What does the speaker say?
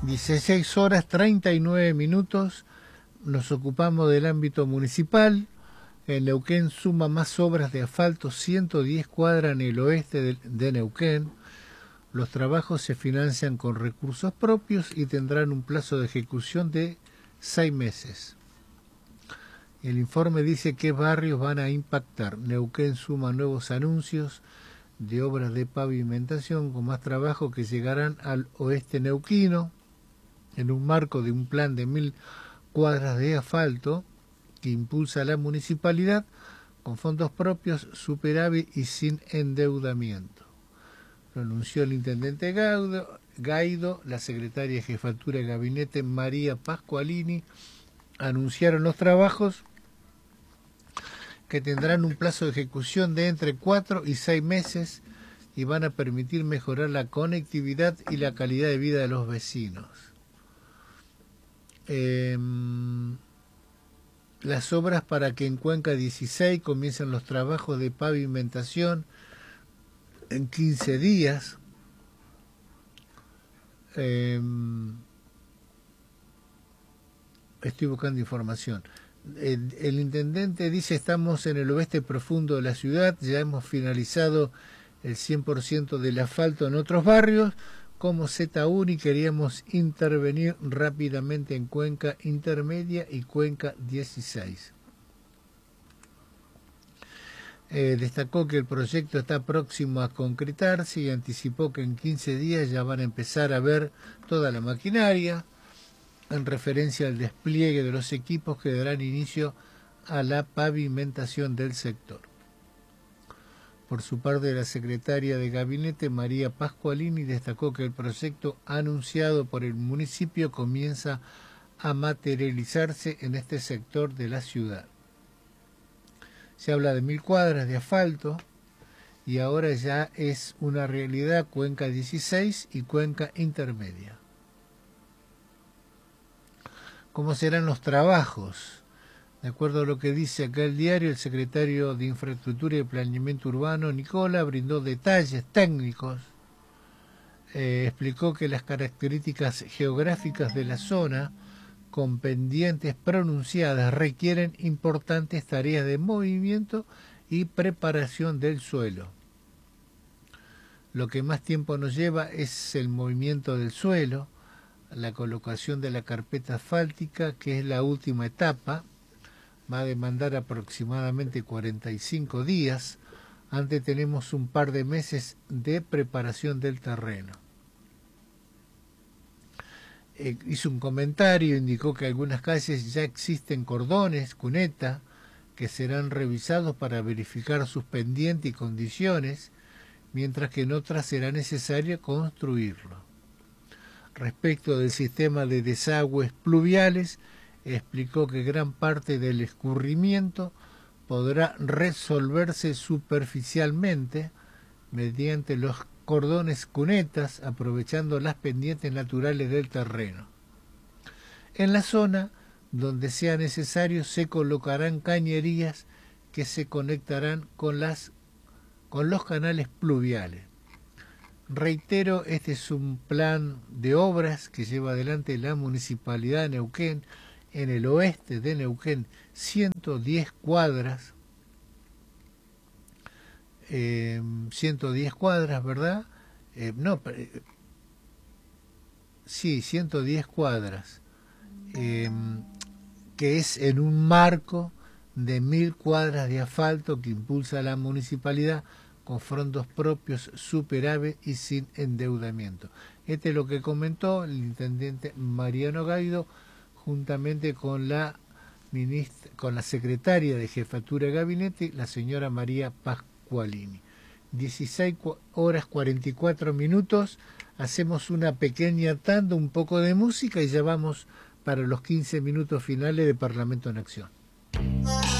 16 horas 39 minutos. Nos ocupamos del ámbito municipal. En Neuquén suma más obras de asfalto, 110 cuadras en el oeste de Neuquén. Los trabajos se financian con recursos propios y tendrán un plazo de ejecución de 6 meses. El informe dice qué barrios van a impactar. Neuquén suma nuevos anuncios de obras de pavimentación con más trabajo que llegarán al oeste neuquino en un marco de un plan de 1000 cuadras de asfalto que impulsa la municipalidad con fondos propios, superávit y sin endeudamiento. Lo anunció el intendente Gaido, la secretaria de Jefatura de Gabinete María Pascualini. Anunciaron los trabajos que tendrán un plazo de ejecución de entre 4 y 6 meses y van a permitir mejorar la conectividad y la calidad de vida de los vecinos. Las obras para que en Cuenca 16 comiencen los trabajos de pavimentación en 15 días. Estoy buscando información. El intendente dice: estamos en el oeste profundo de la ciudad, ya hemos finalizado el 100% del asfalto en otros barrios. Como ZUNI queríamos intervenir rápidamente en Cuenca Intermedia y Cuenca 16. Destacó que el proyecto está próximo a concretarse y anticipó que en 15 días ya van a empezar a ver toda la maquinaria, en referencia al despliegue de los equipos que darán inicio a la pavimentación del sector. Por su parte, la secretaria de Gabinete, María Pascualini, destacó que el proyecto anunciado por el municipio comienza a materializarse en este sector de la ciudad. Se habla de 1000 cuadras de asfalto y ahora ya es una realidad Cuenca 16 y Cuenca Intermedia. ¿Cómo serán los trabajos? De acuerdo a lo que dice acá el diario, el secretario de Infraestructura y Planeamiento Urbano, Nicola, brindó detalles técnicos. Explicó que las características geográficas de la zona, con pendientes pronunciadas, requieren importantes tareas de movimiento y preparación del suelo. Lo que más tiempo nos lleva es el movimiento del suelo, la colocación de la carpeta asfáltica, que es la última etapa. Va a demandar aproximadamente 45 días. Antes tenemos un par de meses de preparación del terreno. Hizo un comentario, indicó que en algunas calles ya existen cordones, cuneta, que serán revisados para verificar sus pendientes y condiciones, mientras que en otras será necesario construirlo. Respecto del sistema de desagües pluviales, explicó que gran parte del escurrimiento podrá resolverse superficialmente mediante los cordones cunetas, aprovechando las pendientes naturales del terreno. En la zona donde sea necesario se colocarán cañerías que se conectarán con los canales pluviales. Reitero, este es un plan de obras que lleva adelante la Municipalidad de Neuquén. En el oeste de Neuquén, 110 cuadras, 110 cuadras, ¿verdad? Sí, 110 cuadras, que es en un marco de 1000 cuadras de asfalto que impulsa la municipalidad con fondos propios, superávit y sin endeudamiento. Este es lo que comentó el intendente Mariano Gaido, juntamente con la secretaria de Jefatura de Gabinete, la señora María Pascualini. 16 horas 44 minutos, hacemos una pequeña tanda, un poco de música y ya vamos para los 15 minutos finales de Parlamento en Acción.